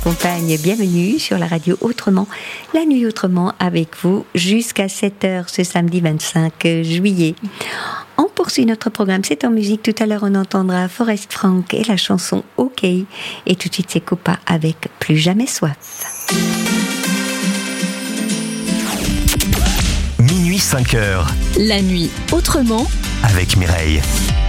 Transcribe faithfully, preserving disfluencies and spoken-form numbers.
Compagne, bienvenue sur la radio Autrement, la nuit Autrement avec vous jusqu'à sept heures ce samedi vingt-cinq juillet. On poursuit notre programme, c'est en musique. Tout à l'heure, on entendra Forest Frank et la chanson OK. Et tout de suite, c'est Copa avec Plus jamais soif. Minuit cinq heures. La nuit Autrement avec Mireille.